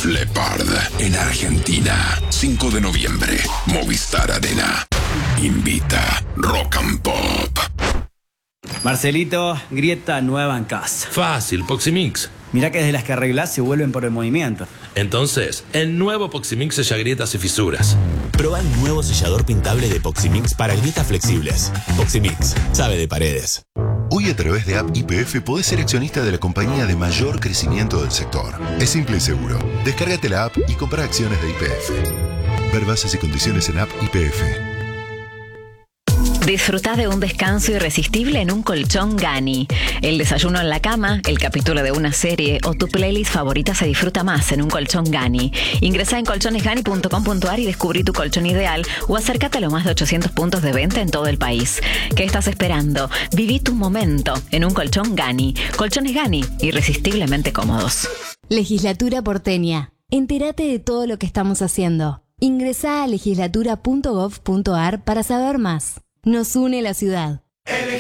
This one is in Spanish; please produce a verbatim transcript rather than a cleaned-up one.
Def Leppard en Argentina. cinco de noviembre, Movistar Arena. Invita Rock and Pop. Marcelito, grieta nueva en casa. Fácil, Poximix. Mirá que desde las que arreglás se vuelven por el movimiento. Entonces, el nuevo Poximix sella grietas y fisuras. Proba el nuevo sellador pintable de Poximix para grietas flexibles. Poximix, sabe de paredes. Hoy a través de App Y P F podés ser accionista de la compañía de mayor crecimiento del sector. Es simple y seguro. Descárgate la app y compra acciones de Y P F. Ver bases y condiciones en App Y P F. Disfruta de un descanso irresistible en un colchón Gani. El desayuno en la cama, el capítulo de una serie o tu playlist favorita se disfruta más en un colchón Gani. Ingresa en colchones gani punto com punto a r y descubrí tu colchón ideal o acércate a los más de ochocientos puntos de venta en todo el país. ¿Qué estás esperando? Viví tu momento en un colchón Gani. Colchones Gani, irresistiblemente cómodos. Legislatura porteña. Entérate de todo lo que estamos haciendo. Ingresá a legislatura punto gov punto a r para saber más. Nos une la ciudad.